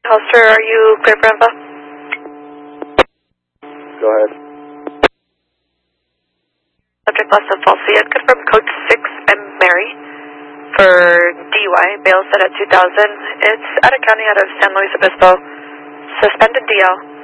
Holster, are you clear for info? Go ahead. Subject lost of false. You had confirmed code 6 and Mary for DUI, bail set at 2,000. It's out of county out of San Luis Obispo. Suspended DL.